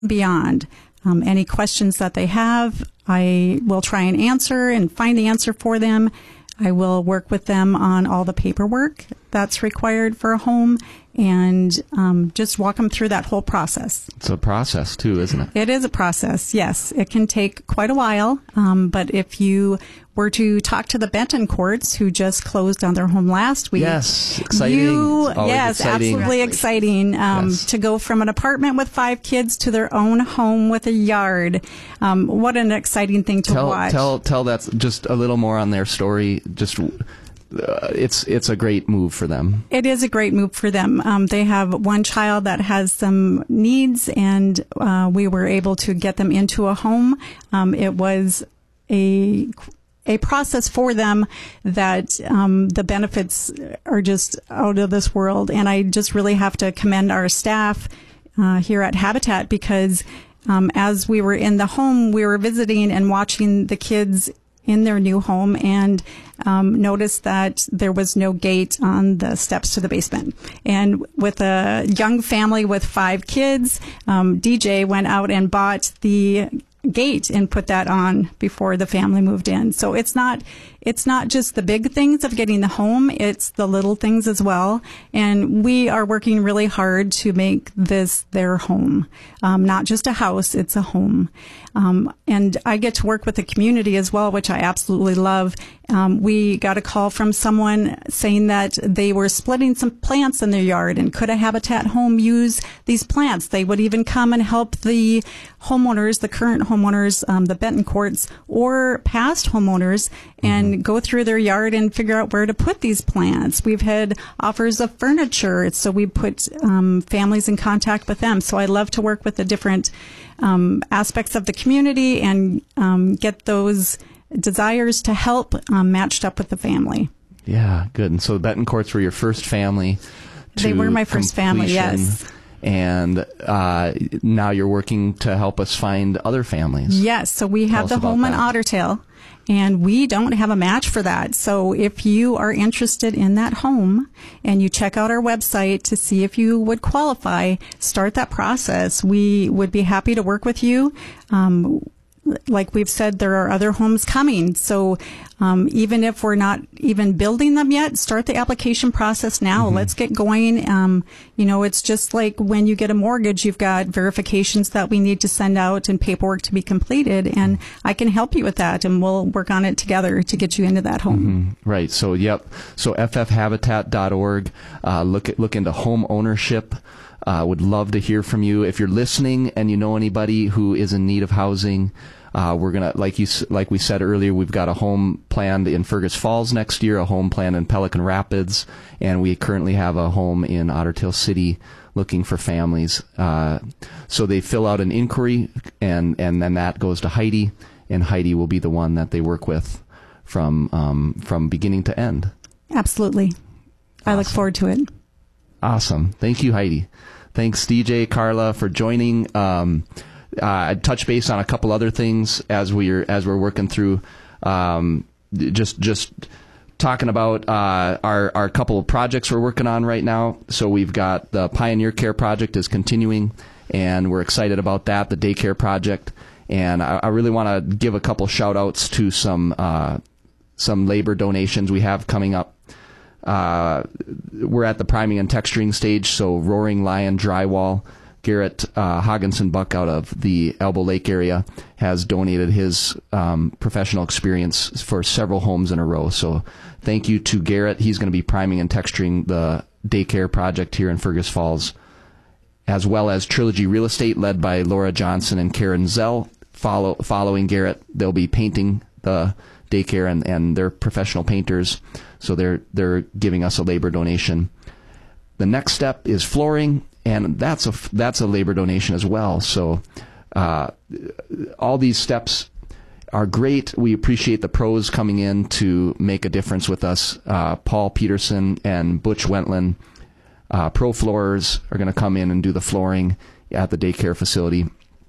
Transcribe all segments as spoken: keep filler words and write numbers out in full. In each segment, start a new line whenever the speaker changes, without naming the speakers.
beyond. Um, any questions that they have, I will try and answer and find the answer for them. I will work with them on all the paperwork that's required for a home and um, just walk them through that whole process.
It's a process too, isn't it?
It is a process, yes. It can take quite a while, um, but if you were to talk to the Benton Courts, who just closed on their home last week.
Yes, exciting.
You, yes,
exciting.
absolutely exciting. Um,
yes.
To go from an apartment with five kids to their own home with a yard. Um, what an exciting thing to
tell,
watch.
Tell, tell that just a little more on their story. Just, uh, it's it's a great move for them.
It is a great move for them. Um, they have one child that has some needs, and uh, we were able to get them into a home. Um, it was a a process for them that um, the benefits are just out of this world. And I just really have to commend our staff uh, here at Habitat, because um, as we were in the home, we were visiting and watching the kids in their new home, and um, noticed that there was no gate on the steps to the basement. And with a young family with five kids, um, D J went out and bought the gate and put that on before the family moved in. So it's not it's not just the big things of getting the home, it's the little things as well. And we are working really hard to make this their home. Um, not just a house, it's a home. Um, and I get to work with the community as well, which I absolutely love. Um, we got a call from someone saying that they were splitting some plants in their yard, and could a Habitat home use these plants? They would even come and help the homeowners, the current homeowners, um, the Benton Courts, or past homeowners, and mm-hmm. go through their yard and figure out where to put these plants. We've had offers of furniture, so we put um, families in contact with them. So I love to work with the different um, aspects of the community and um, get those desires to help um, matched up with the family.
Yeah, good. And so Benton Courts were your first family to
They were my first family, yes.
And uh, now you're working to help us find other families.
Yes, so we have the home in Otter Tail, and we don't have a match for that. So if you are interested in that home and you check out our website to see if you would qualify, start that process. We would be happy to work with you. Um, like we've said, there are other homes coming. So um, even if we're not even building them yet, start the application process now. Mm-hmm. Let's get going. Um, you know, it's just like when you get a mortgage, you've got verifications that we need to send out and paperwork to be completed. And I can help you with that, and we'll work on it together to get you into that home.
Mm-hmm. Right. So, yep. So f f habitat dot org. Uh, look at, look into home ownership. Uh, would love to hear from you. If you're listening and you know anybody who is in need of housing, uh, we're gonna, like you, like we said earlier, we've got a home planned in Fergus Falls next year, a home planned in Pelican Rapids, and we currently have a home in Otter Tail City looking for families. Uh, so they fill out an inquiry, and and then that goes to Heidi, and Heidi will be the one that they work with from um, from beginning to end.
Absolutely.
Awesome.
I look forward to it.
Awesome. Thank you, Heidi. Thanks, D J, Carla, for joining. Um, uh, I'd touch base on a couple other things as we're as we're working through. Um, just just talking about uh, our our couple of projects we're working on right now. So we've got the Pioneer Care project is continuing, and we're excited about that. The daycare project, and I, I really want to give a couple shout outs to some uh, some labor donations we have coming up. Uh, we're at the priming and texturing stage, so Roaring Lion Drywall, Garrett uh, Hogginson Buck out of the Elbow Lake area has donated his um, professional experience for several homes in a row. So thank you to Garrett. He's going to be priming and texturing the daycare project here in Fergus Falls, as well as Trilogy Real Estate, led by Laura Johnson and Karen Zell. Follow, following Garrett, they'll be painting the daycare, and, and they're professional painters. So they're they're giving us a labor donation. The next step is flooring, and that's a that's a labor donation as well. So uh, all these steps are great. We appreciate the pros coming in to make a difference with us. Uh, Paul Peterson and Butch Wentland, uh, pro floorers, are going to come in and do the flooring at the daycare facility.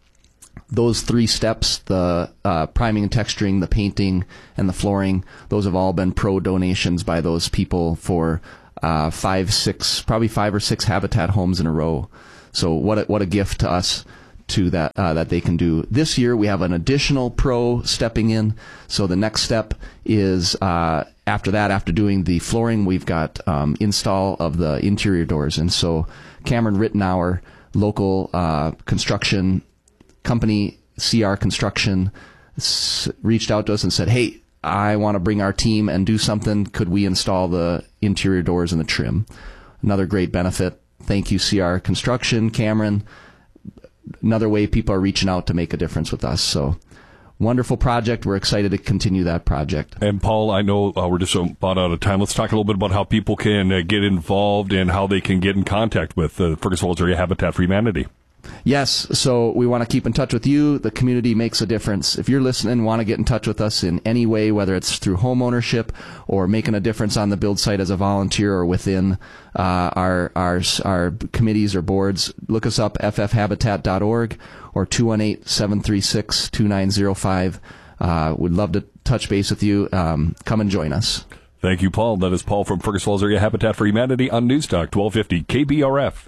Those three steps, the uh, priming and texturing, the painting, and the flooring, those have all been pro donations by those people for uh, five, six, probably five or six Habitat homes in a row. So what a, what a gift to us to that uh, that they can do. This year we have an additional pro stepping in. So the next step is uh, after that, after doing the flooring, we've got um, install of the interior doors. And so Cameron Rittenauer, local uh, construction company, C R Construction, s- reached out to us and said, hey, I want to bring our team and do something. Could we install the interior doors and the trim? Another great benefit. Thank you, C R Construction, Cameron. Another way people are reaching out to make a difference with us. So wonderful project. We're excited to continue that project.
And Paul, I know uh, we're just about out of time. Let's talk a little bit about how people can uh, get involved and how they can get in contact with uh, Fergus Falls Area Habitat for Humanity.
Yes, so we want to keep in touch with you. The community makes a difference. If you're listening and want to get in touch with us in any way, whether it's through home ownership or making a difference on the build site as a volunteer or within uh, our, our our committees or boards, look us up, f f habitat dot org or two one eight, seven three six, two nine zero five. Uh, we'd love to touch base with you. Um, come and join us.
Thank you, Paul. That is Paul from Fergus Falls Area Habitat for Humanity on Newstalk twelve fifty K B R F.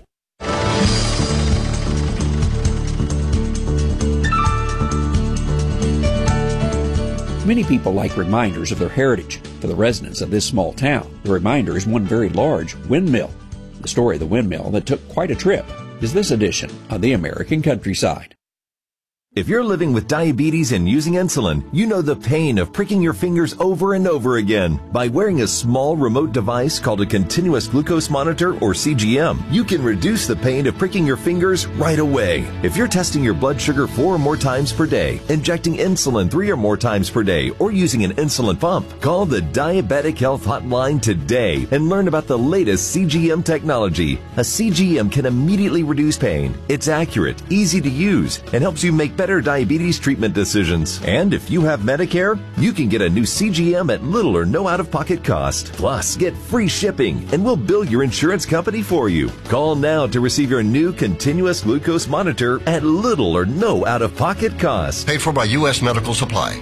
Many people like reminders of their heritage. For the residents of this small town, the reminder is one very large windmill. The story of the windmill that took quite a trip is this edition of the American Countryside.
If you're living with diabetes and using insulin, you know the pain of pricking your fingers over and over again. By wearing a small remote device called a continuous glucose monitor, or C G M, you can reduce the pain of pricking your fingers right away. If you're testing your blood sugar four or more times per day, injecting insulin three or more times per day, or using an insulin pump, call the Diabetic Health Hotline today and learn about the latest C G M technology. A C G M can immediately reduce pain. It's accurate, easy to use, and helps you make better Better diabetes treatment decisions. And if you have Medicare, you can get a new C G M at little or no out-of-pocket cost. Plus, get free shipping, and we'll bill your insurance company for you. Call now to receive your new continuous glucose monitor at little or no out-of-pocket cost.
Paid for by U S Medical Supply.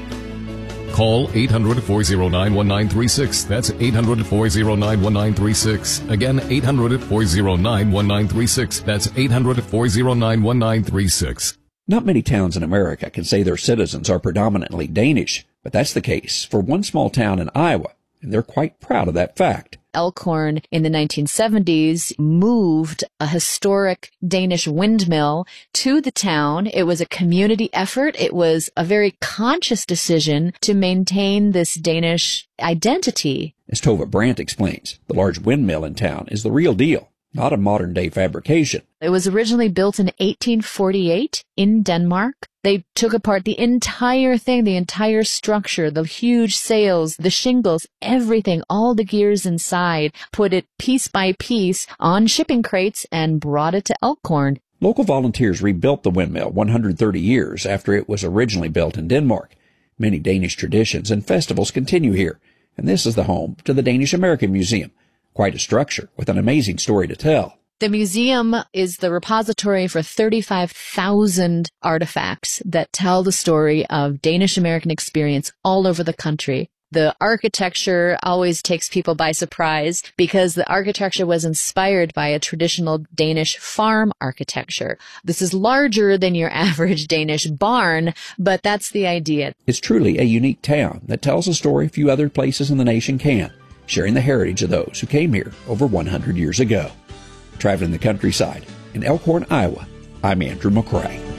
Call eight hundred, four oh nine, one nine three six. That's eight hundred, four oh nine, one nine three six. Again, eight hundred, four oh nine, one nine three six. That's eight hundred, four oh nine, one nine three six.
Not many towns in America can say their citizens are predominantly Danish, but that's the case for one small town in Iowa, and they're quite proud of that fact.
Elkhorn in the nineteen seventies moved a historic Danish windmill to the town. It was a community effort. It was a very conscious decision to maintain this Danish identity.
As Tova Brandt explains, the large windmill in town is the real deal, not a modern-day fabrication.
It was originally built in eighteen forty-eight in Denmark. They took apart the entire thing, the entire structure, the huge sails, the shingles, everything, all the gears inside, put it piece by piece on shipping crates and brought it to Elkhorn.
Local volunteers rebuilt the windmill one hundred thirty years after it was originally built in Denmark. Many Danish traditions and festivals continue here, and this is the home to the Danish American Museum. Quite a structure with an amazing story to tell.
The museum is the repository for thirty-five thousand artifacts that tell the story of Danish American experience all over the country. The architecture always takes people by surprise because the architecture was inspired by a traditional Danish farm architecture. This is larger than your average Danish barn, but that's the idea.
It's truly a unique town that tells a story few other places in the nation can, sharing the heritage of those who came here over one hundred years ago. Traveling the countryside in Elkhorn, Iowa, I'm Andrew McCrae.